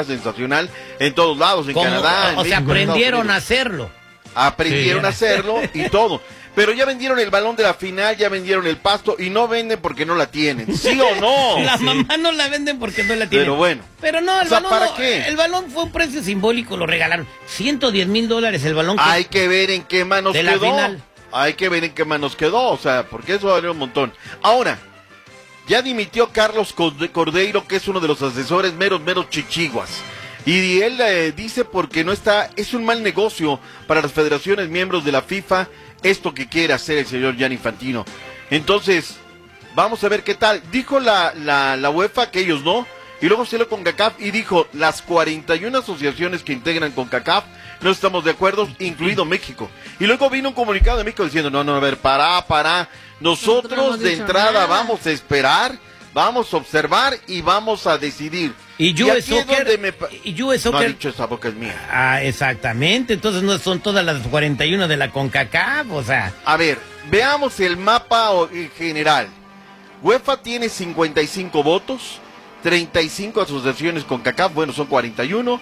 manera sensacional en todos lados, en Canadá, en o sea, México, aprendieron a hacerlo. Aprendieron a hacerlo y todo. Pero ya vendieron el balón de la final, ya vendieron el pasto y no venden porque no la tienen. ¿Sí o no? La mamá no la venden porque no la tienen. Pero bueno. Pero no, el balón ¿para no, qué? El balón fue un precio simbólico, lo regalaron. $110,000 el balón. Hay que ver en qué manos de quedó. La final. Hay que ver en qué manos quedó, o sea, porque eso vale un montón. Ahora, ya dimitió Carlos Cordeiro, que es uno de los asesores meros chichiguas. Y él dice porque no está, es un mal negocio para las federaciones miembros de la FIFA esto que quiere hacer el señor Gianni Infantino. Entonces, vamos a ver qué tal. Dijo la UEFA que ellos no, y luego salió con CONCACAF y dijo, las 41 asociaciones que integran CONCACAF no estamos de acuerdo, incluido México. Y luego vino un comunicado de México diciendo, no, a ver, pará. Nosotros de entrada vamos a esperar, vamos a observar y vamos a decidir. Y US Soccer, no ha dicho, esa boca es mía. Ah, exactamente, entonces no son todas las 41 de la CONCACAF, o sea. A ver, veamos el mapa en general. UEFA tiene 55 votos, 35 asociaciones CONCACAF, bueno, son 41,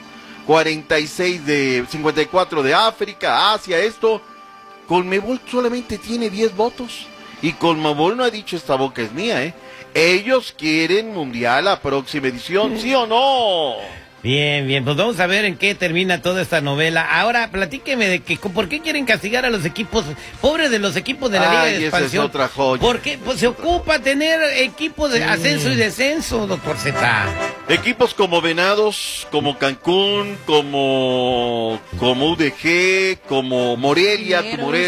46 de 54 de África, Asia, esto. Conmebol solamente tiene 10 votos. Y Conmebol no ha dicho, esta boca es mía, Ellos quieren mundial la próxima edición, ¿sí o no? Bien, pues vamos a ver en qué termina toda esta novela. Ahora, platíqueme de que por qué quieren castigar a los equipos, pobres de los equipos de la Liga de Expansión. Esa es otra joya. Porque pues se ocupa tener equipos de ascenso y descenso, doctor Z. Equipos como Venados, como Cancún, como UDG, como Morelia,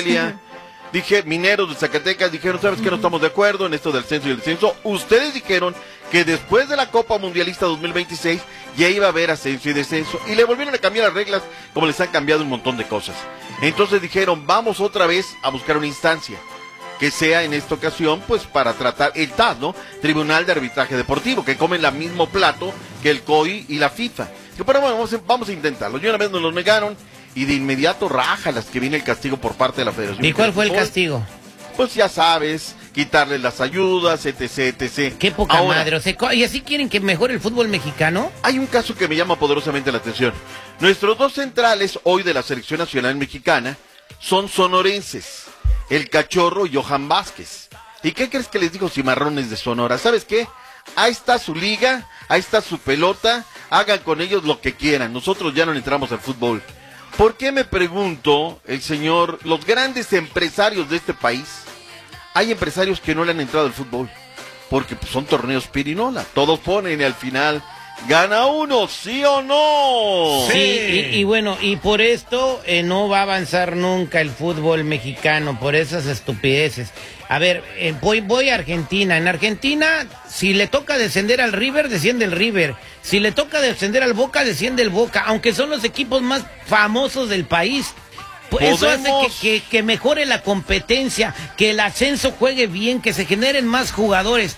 Dije, Mineros de Zacatecas dijeron, ¿sabes qué? No estamos de acuerdo en esto del ascenso y el descenso. Ustedes dijeron que después de la Copa Mundialista 2026 ya iba a haber ascenso y descenso. Y le volvieron a cambiar las reglas como les han cambiado un montón de cosas. Entonces dijeron, vamos otra vez a buscar una instancia que sea en esta ocasión, pues para tratar el TAD, ¿no? Tribunal de Arbitraje Deportivo, que comen el mismo plato que el COI y la FIFA. Pero bueno, vamos a intentarlo. Yo una vez nos lo negaron. Y de inmediato raja las que viene el castigo por parte de la Federación. ¿Y cuál fue el castigo? Pues ya sabes, quitarle las ayudas, etc. Qué poca madre, o sea, ¿y así quieren que mejore el fútbol mexicano? Hay un caso que me llama poderosamente la atención. Nuestros dos centrales hoy de la Selección Nacional Mexicana son sonorenses, el Cachorro y Johan Vázquez. ¿Y qué crees que les dijo Cimarrones de Sonora? ¿Sabes qué? Ahí está su liga, ahí está su pelota, hagan con ellos lo que quieran, nosotros ya no entramos al fútbol. ¿Por qué, me pregunto, los grandes empresarios de este país, hay empresarios que no le han entrado al fútbol? Porque pues, son torneos pirinola, todos ponen y al final gana uno, ¿sí o no? Sí, y bueno, y por esto no va a avanzar nunca el fútbol mexicano, por esas estupideces. A ver, voy a Argentina. En Argentina, si le toca descender al River, desciende el River. Si le toca descender al Boca, desciende el Boca. Aunque son los equipos más famosos del país. Eso hace que mejore la competencia, que el ascenso juegue bien, que se generen más jugadores.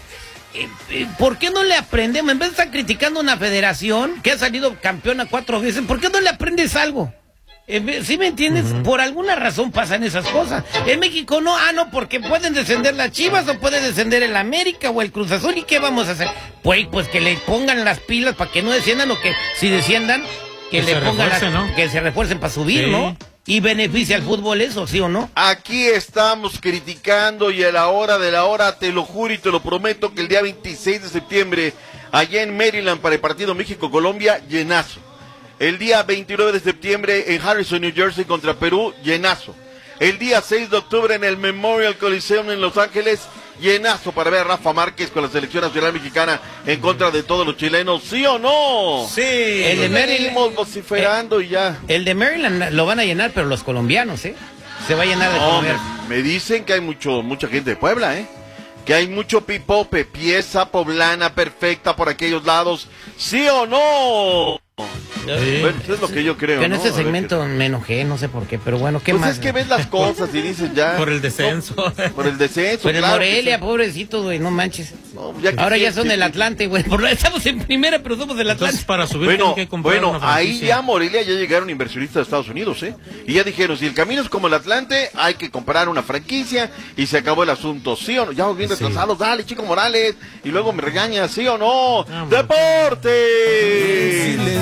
¿Por qué no le aprendemos? En vez de estar criticando una federación que ha salido campeona 4 veces, ¿por qué no le aprendes algo? ¿Sí me entiendes? Por alguna razón pasan esas cosas. En México no, porque pueden descender las Chivas o puede descender el América o el Cruz Azul. ¿Y qué vamos a hacer? Pues que le pongan las pilas para que no desciendan, o que si desciendan, que le pongan que se refuercen para subir, ¿no? Y beneficia al fútbol eso, ¿sí o no? Aquí estamos criticando y a la hora de la hora, te lo juro y te lo prometo, que el día 26 de septiembre, allá en Maryland, para el partido México-Colombia, llenazo. El día 29 de septiembre en Harrison, New Jersey, contra Perú, llenazo. El día 6 de octubre en el Memorial Coliseum en Los Ángeles, llenazo para ver a Rafa Márquez con la Selección Nacional Mexicana en contra de todos los chilenos, ¿sí o no? Sí. El de Maryland, vociferando y ya. El de Maryland lo van a llenar, pero los colombianos, se va a llenar de comer. Me dicen que hay mucha gente de Puebla, que hay mucho pipope, pieza poblana perfecta por aquellos lados, ¿sí o no? Bueno, eso es lo que yo creo. Que en este segmento me enojé, no sé por qué, pero bueno, ¿qué más? Pues es que ves las cosas y dices ya. Por el descenso. Por el descenso. Pero claro, Morelia, pobrecito, güey, no manches. Ahora ya son del Atlante, güey. Estamos en primera, pero somos del Atlante. Entonces, para subir tienen que comprar una franquicia. Ahí ya Morelia ya llegaron inversionistas de Estados Unidos, Y ya dijeron, si el camino es como el Atlante, hay que comprar una franquicia y se acabó el asunto, ¿sí o no? Ya vamos bien retrasados, dale, Chico Morales, y luego me regaña, ¿sí o no? ¡Deporte!